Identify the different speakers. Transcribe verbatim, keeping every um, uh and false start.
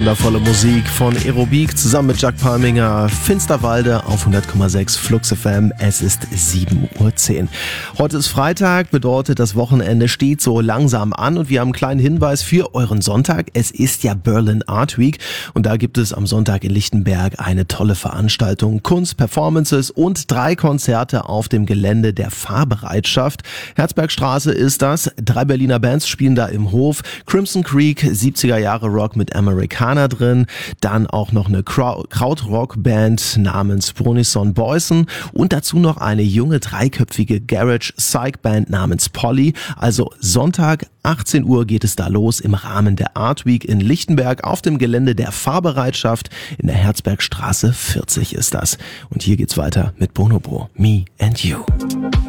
Speaker 1: Wundervolle Musik von Aerobic zusammen mit Jack Palminger, Finsterwalde auf hundert Komma sechs Flux F M. Es ist sieben Uhr zehn. Heute ist Freitag, bedeutet, das Wochenende steht so langsam an und wir haben einen kleinen Hinweis für euren Sonntag. Es ist ja Berlin Art Week und da gibt es am Sonntag in Lichtenberg eine tolle Veranstaltung. Kunst, Performances und drei Konzerte auf dem Gelände der Fahrbereitschaft. Herzbergstraße ist das. Drei Berliner Bands spielen da im Hof. Crimson Creek, siebziger Jahre Rock mit Americana drin. Dann auch noch eine Krautrock-Band namens Brunison Boysen und dazu noch eine junge dreiköpfige Garage-Psych-Band namens Polly. Also Sonntag, achtzehn Uhr geht es da los im Rahmen der Art Week in Lichtenberg auf dem Gelände der Fahrbereitschaft in der Herzbergstraße vierzig ist das. Und hier geht's weiter mit Bonobo, Me and You.